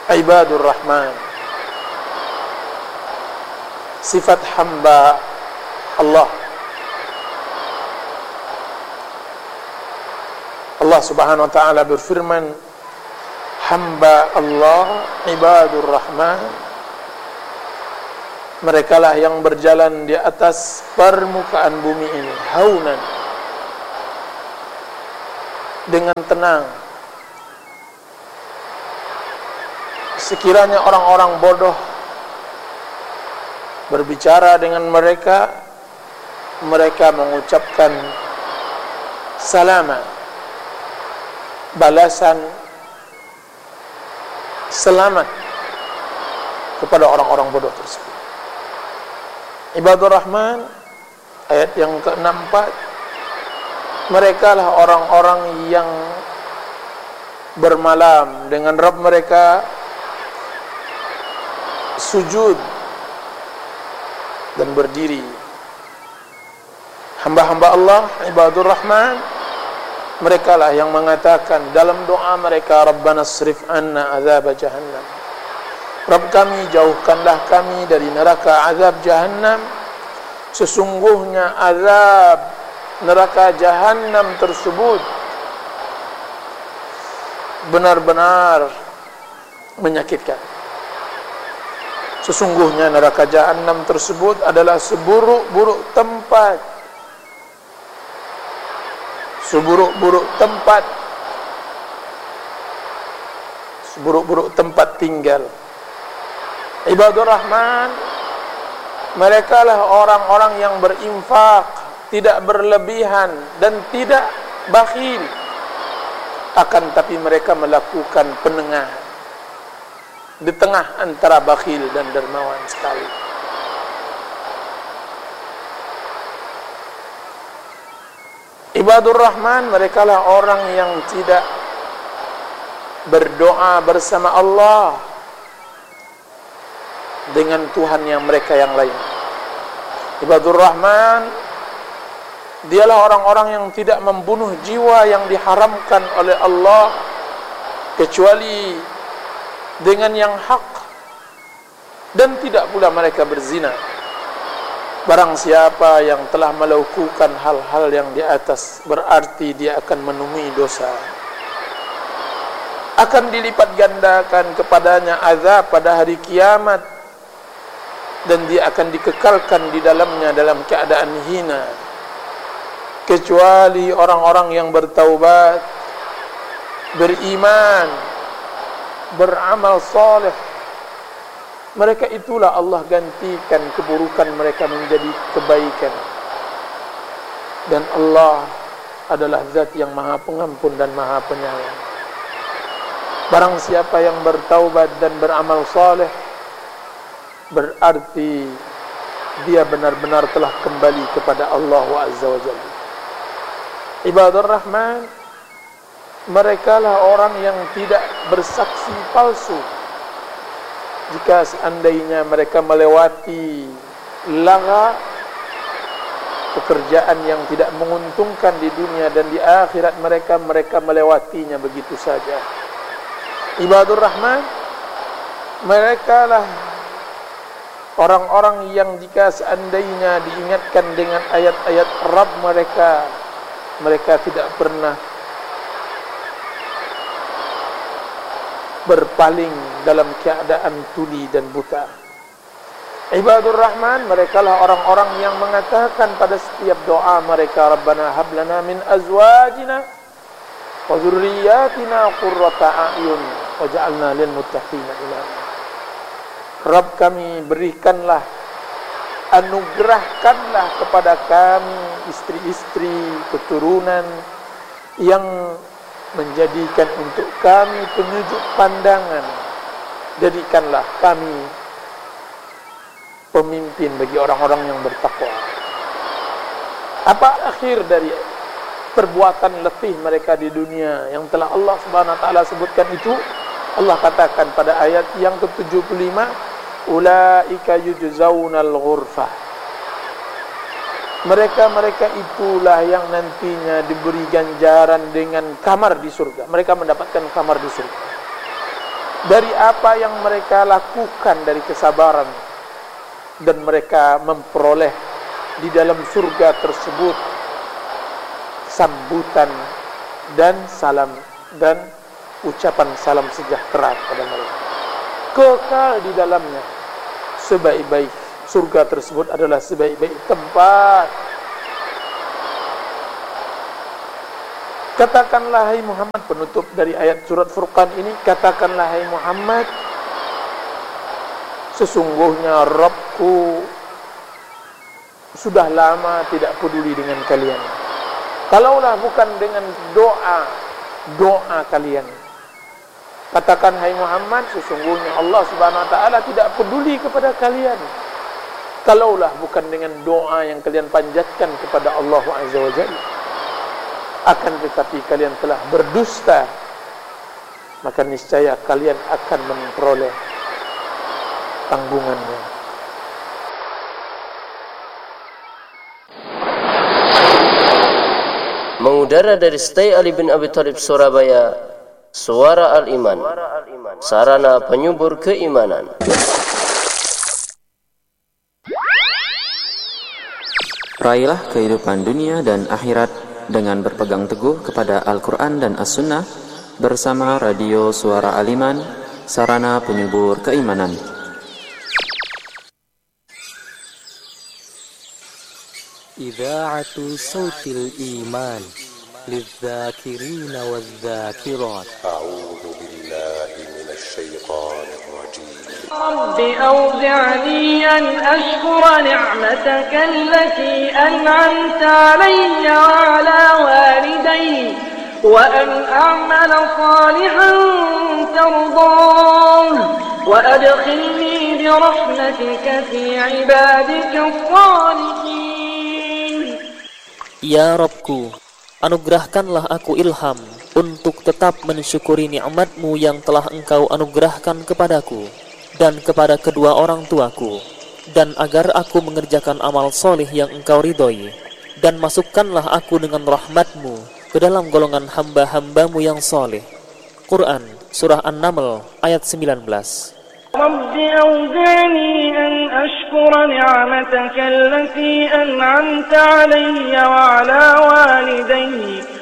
ibadur rahman, sifat hamba Allah. Allah Subhanahu wa taala berfirman, hamba Allah ibadur rahman, merekalah yang berjalan di atas permukaan bumi ini haunan, dengan tenang. Sekiranya orang-orang bodoh berbicara dengan mereka, mereka mengucapkan salama, balasan selamat kepada orang-orang bodoh tersebut. Ibadur Rahman, ayat yang ke-64, mereka lah orang-orang yang bermalam dengan Rabb mereka, sujud dan berdiri. Hamba-hamba Allah ibadur Rahman, mereka lah yang mengatakan dalam doa mereka, Rabbana srif anna azab jahannam, Rabb kami, jauhkanlah kami dari neraka azab jahannam. Sesungguhnya azab neraka jahannam tersebut benar-benar menyakitkan. Sesungguhnya neraka jahannam tersebut adalah seburuk-buruk tempat, seburuk-buruk tempat, seburuk-buruk tempat tinggal. Ibadur Rahman, mereka lah orang-orang yang berinfak, tidak berlebihan dan tidak bakhil, akan tapi mereka melakukan penengah di tengah antara bakhil dan dermawan sekali. Ibadur Rahman, mereka lah orang yang tidak berdoa bersama Allah dengan Tuhan yang mereka yang lain. Ibadur Rahman, dialah orang-orang yang tidak membunuh jiwa yang diharamkan oleh Allah kecuali dengan yang hak, dan tidak pula mereka berzina. Barang siapa yang telah melakukan hal-hal yang di atas, berarti dia akan menemui dosa. Akan dilipat gandakan kepadanya azab pada hari kiamat, dan dia akan dikekalkan di dalamnya dalam keadaan hina. Kecuali orang-orang yang bertaubat, beriman, beramal saleh, mereka itulah Allah gantikan keburukan mereka menjadi kebaikan. Dan Allah adalah zat yang maha pengampun dan maha penyayang. Barang siapa yang bertaubat dan beramal saleh, berarti dia benar-benar telah kembali kepada Allah Azza wa Jalla. Ibadur Rahman, mereka lah orang yang tidak bersaksi palsu. Jika seandainya mereka melewati lagha, pekerjaan yang tidak menguntungkan di dunia dan di akhirat mereka melewatinya begitu saja. Ibadur Rahman, mereka lah orang-orang yang jika seandainya diingatkan dengan ayat-ayat Rabb mereka, mereka tidak pernah berpaling dalam keadaan tuli dan buta. Ibadur Rahman, mereka lah orang-orang yang mengatakan pada setiap doa mereka, Rabbana hab lana min azwajina wa dzurriyyatina qurrata a'yun waj'alna lil muttaqina imama. Rabb kami, berikanlah, anugerahkanlah kepada kami istri-istri, keturunan yang menjadikan untuk kami penunjuk pandangan. Jadikanlah kami pemimpin bagi orang-orang yang bertakwa. Apa akhir dari perbuatan letih mereka di dunia yang telah Allah Subhanahu wa taala sebutkan itu? Allah katakan pada ayat yang ke-75, ulaika yujzaunal ghurfah. Mereka itulah yang nantinya diberi ganjaran dengan kamar di surga. Mereka mendapatkan kamar di surga. dari apa yang mereka lakukan dari kesabaran, dan mereka memperoleh di dalam surga tersebut sambutan dan salam dan ucapan salam sejahtera kepada mereka, kekal di dalamnya. Sebaik-baik surga tersebut adalah sebaik-baik tempat. Katakanlah hai Muhammad, penutup dari ayat surat Furqan ini, katakanlah hai Muhammad, sesungguhnya Rabbku sudah lama tidak peduli dengan kalian. Kalaulah bukan dengan doa kalian, katakan hai Muhammad, sesungguhnya Allah Subhanahu wa taala tidak peduli kepada kalian. Kalaulah bukan dengan doa yang kalian panjatkan kepada Allah Azza wa Jalla. Akan tetapi kalian telah berdusta, maka niscaya kalian akan memperoleh tanggungannya. Mengudara dari Stay Ali bin Abi Thalib Surabaya, Suara Al-Iman, sarana penyubur keimanan. Raihlah kehidupan dunia dan akhirat dengan berpegang teguh kepada Al-Quran dan As-Sunnah bersama Radio Suara Al-Iman, sarana penyubur keimanan. Idha'atu Sautil Iman lidh-dhakirina wadh-dhakirat. A'udzu billahi minasy syaithanir rajim. Rabbi awzi'ni an ashkura ni'mataka allati an'amta 'alayya wa 'ala walidayya wa an a'mala salihan tardah wa adkhilni bi rahmatika fi 'ibadika as-salihin. Ya Rabbku, anugerahkanlah aku ilham untuk tetap mensyukuri nikmat-Mu yang telah Engkau anugerahkan kepadaku dan kepada kedua orang tuaku, dan agar aku mengerjakan amal soleh yang Engkau ridhoi, dan masukkanlah aku dengan rahmat-Mu ke dalam golongan hamba-hamba-Mu yang soleh. Quran Surah An-Naml ayat 19. Rabbi awzi'ni an ashkura ni'mataka allati an'amta 'alayya wa 'ala walidayya